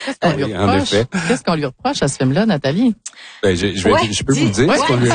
Qu'est-ce qu'on lui reproche à ce film-là, Nathalie? Ben, je peux vous dire ce qu'on lui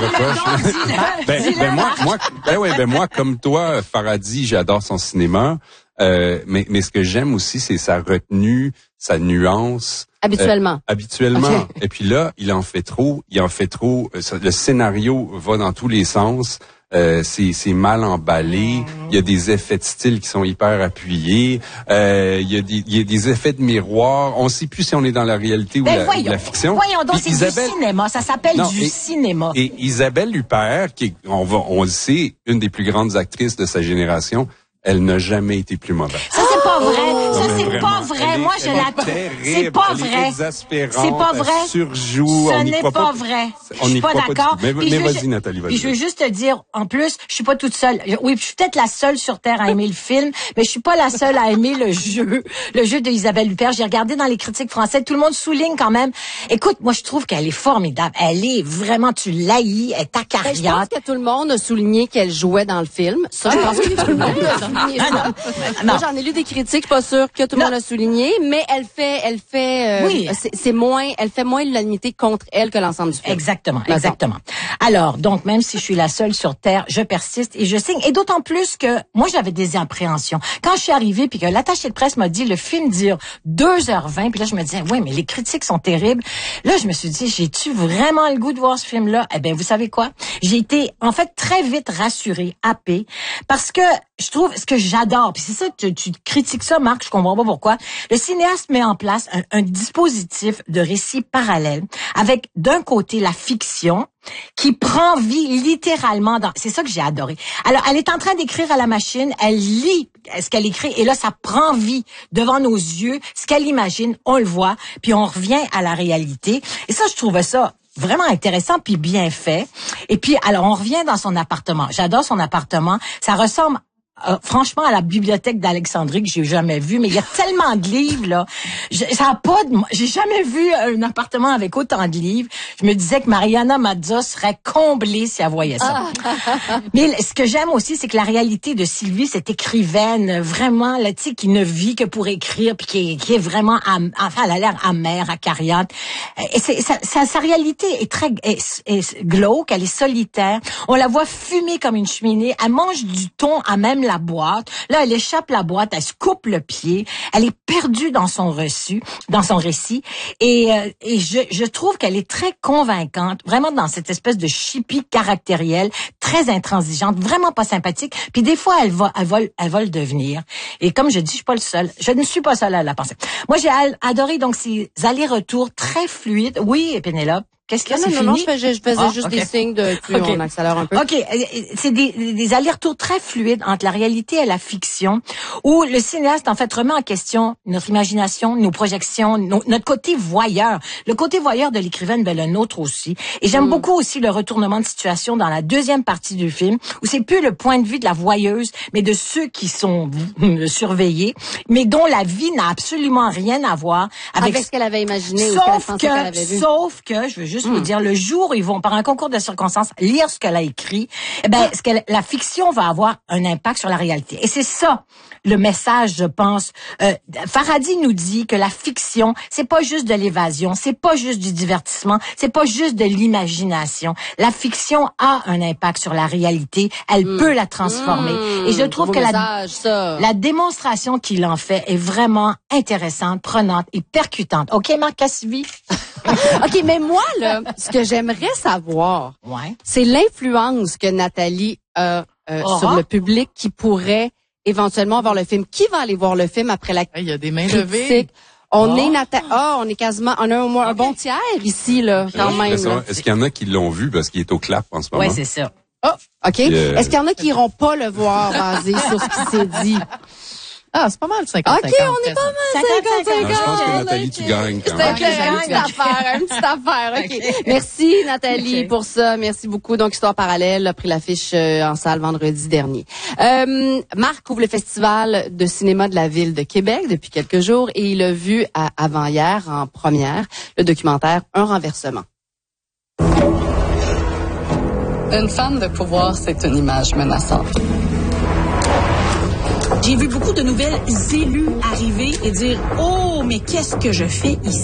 reproche. Moi, comme toi, Farhadi, j'adore son cinéma. Mais ce que j'aime aussi, c'est sa retenue, sa nuance. Habituellement. Okay. Et puis là, il en fait trop. Le scénario va dans tous les sens. C'est mal emballé. Il y a des effets de style qui sont hyper appuyés. Il y a des effets de miroir. On sait plus si on est dans la réalité ou la fiction. Voyons donc, c'est du cinéma. Ça s'appelle cinéma. Et Isabelle Huppert, qui est, on le sait, une des plus grandes actrices de sa génération, elle n'a jamais été plus mauvaise. Ça, c'est pas vrai. C'est pas vrai. Moi, je la trouve. C'est pas vrai. C'est pas vrai. Elle surjoue. Ce n'est pas vrai. Je suis pas d'accord. Mais vas-y, Nathalie, vas-y. Puis je veux juste te dire, en plus, je suis pas toute seule. Oui, je suis peut-être la seule sur Terre à aimer le film, mais je suis pas la seule à aimer le jeu de Isabelle Huppert. J'ai regardé dans les critiques françaises, tout le monde souligne quand même. Écoute, moi, je trouve qu'elle est formidable. Elle est vraiment, tu l'haïs, elle est acariate. Je pense que tout le monde a souligné qu'elle jouait dans le film. Ça, je pense que tout le monde a souligné. Moi, j'en ai lu des critiques, pas sûr que tout le monde a souligné, mais elle fait moins l'unanimité contre elle que l'ensemble du film. Exactement. Alors, donc, même si je suis la seule sur Terre, je persiste et je signe. Et d'autant plus que moi, j'avais des appréhensions. Quand je suis arrivée puis que l'attaché de presse m'a dit le film dure 2h20, puis là, je me disais, oui, mais les critiques sont terribles. Là, je me suis dit, j'ai-tu vraiment le goût de voir ce film-là? Eh bien, vous savez quoi? J'ai été, en fait, très vite rassurée, happée, parce que je trouve ce que j'adore, puis c'est ça que tu critiques ça, Marc, je comprends pas pourquoi. Le cinéaste met en place un dispositif de récit parallèle avec d'un côté la fiction qui prend vie littéralement c'est ça que j'ai adoré. Alors, elle est en train d'écrire à la machine, elle lit ce qu'elle écrit et là, ça prend vie devant nos yeux, ce qu'elle imagine, on le voit, puis on revient à la réalité. Et ça, je trouvais ça vraiment intéressant puis bien fait. Et puis, alors, on revient dans son appartement. J'adore son appartement. Ça ressemble franchement à la bibliothèque d'Alexandrie que j'ai jamais vue, mais il y a tellement de livres là. J'ai jamais vu un appartement avec autant de livres. Je me disais que Mariana Mazza serait comblée si elle voyait ça. Mais ce que j'aime aussi, c'est que la réalité de Sylvie, cette écrivaine vraiment là, tu sais, qui ne vit que pour écrire, puis qui est vraiment, enfin, elle a l'air amère, acariate. Et sa réalité est très glauque, elle est solitaire. On la voit fumer comme une cheminée. Elle mange du thon à même la boîte. Là, elle échappe la boîte, elle se coupe le pied. Elle est perdue dans son récit. Et je trouve qu'elle est très convaincante, vraiment dans cette espèce de chipie caractérielle, très intransigeante, vraiment pas sympathique. Puis des fois, elle va le devenir. Et comme je dis, je suis pas le seul. Je ne suis pas seule à la penser. Moi, j'ai adoré donc ces allers-retours très fluides. Oui, Pénélope. Qu'est-ce qu'il y a, c'est fini? Non, je faisais juste des signes de on accélère un peu. OK. C'est des allers-retours très fluides entre la réalité et la fiction, où le cinéaste, en fait, remet en question notre imagination, nos projections, notre côté voyeur. Le côté voyeur de l'écrivaine, ben, le nôtre aussi. Et j'aime beaucoup aussi le retournement de situation dans la deuxième partie du film, où c'est plus le point de vue de la voyeuse, mais de ceux qui sont surveillés, mais dont la vie n'a absolument rien à voir avec ce qu'elle avait imaginé ou ce qu'elle pensait qu'elle avait vu. Sauf que, je veux juste vous dire, le jour où ils vont, par un concours de circonstances, lire ce qu'elle a écrit, eh ben, la fiction va avoir un impact sur la réalité. Et c'est ça, le message, je pense. Farhadi nous dit que la fiction, c'est pas juste de l'évasion, c'est pas juste du divertissement, c'est pas juste de l'imagination. La fiction a un impact sur la réalité, elle peut la transformer. Et je trouve que la démonstration qu'il en fait est vraiment intéressante, prenante et percutante. OK, Marc Cassivi? OK, mais moi, là, ce que j'aimerais savoir, c'est l'influence que Nathalie a sur le public qui pourrait éventuellement voir le film. Qui va aller voir le film après la critique? Il y a des mains levées. On a un bon tiers ici, là, quand même. Est-ce qu'il y en a qui l'ont vu parce qu'il est au clap en ce moment? Oui, c'est ça. OK. Est-ce qu'il y en a qui iront pas le voir basé sur ce qui s'est dit? Ah, c'est pas mal, 50-50. OK, on est pas mal, 50-50. Je pense que Nathalie, tu gagnes quand même. Une petite affaire, OK. Merci, Nathalie, pour ça. Merci beaucoup. Donc, Histoire parallèle a pris l'affiche en salle vendredi dernier. Marc ouvre le Festival de cinéma de la Ville de Québec depuis quelques jours et il a vu avant-hier, en première, le documentaire Un renversement. Une femme de pouvoir, c'est une image menaçante. J'ai vu beaucoup de nouvelles élus arriver et dire « Oh, mais qu'est-ce que je fais ici? »